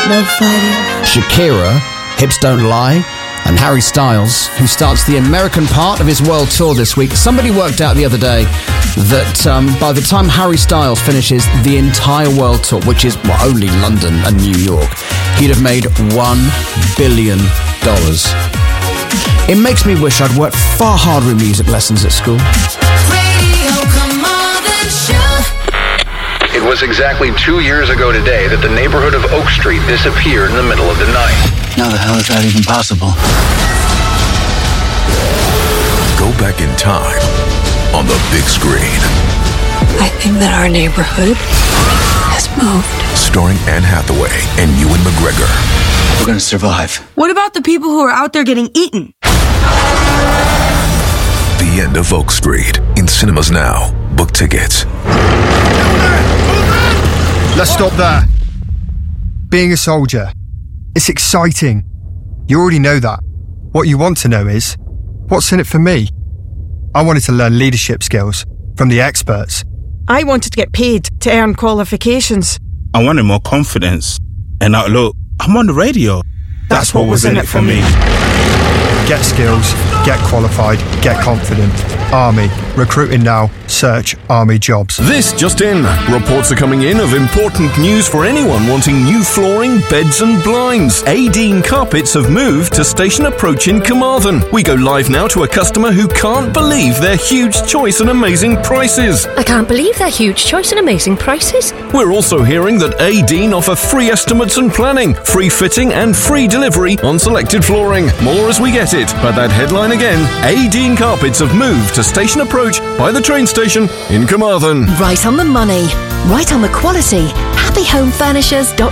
no fighting. Shakira, Hips Don't Lie, and Harry Styles, who starts the American part of his world tour this week. Somebody worked out the other day that by the time Harry Styles finishes the entire world tour, which is only London and New York, he'd have made $1 billion. It makes me wish I'd worked far harder in music lessons at school. It was exactly 2 years ago today that the neighborhood of Oak Street disappeared in the middle of the night. How the hell is that even possible? Go back in time on the big screen. I think that our neighborhood has moved. Starring Anne Hathaway and Ewan McGregor. We're gonna survive. What about the people who are out there getting eaten? The End of Oak Street. In cinemas now. Book tickets. Let's stop there. Being a soldier, it's exciting. You already know that. What you want to know is, what's in it for me? I wanted to learn leadership skills from the experts. I wanted to get paid to earn qualifications. I wanted more confidence. And now look, I'm on the radio. That's what was in it for me. Get skills, get qualified, get confident. Army. Recruiting now. Search Army jobs. This just in. Reports are coming in of important news for anyone wanting new flooring, beds and blinds. Adine Carpets have moved to Station Approach in Carmarthen. We go live now to a customer who can't believe their huge choice and amazing prices. I can't believe their huge choice and amazing prices. We're also hearing that Adine offer free estimates and planning, free fitting and free delivery on selected flooring. More as we get it. But that headline again, Adine Carpets have moved to Station Approach by the train station in Carmarthen. Right on the money. Right on the quality. HappyHomeFurnishers.co.uk.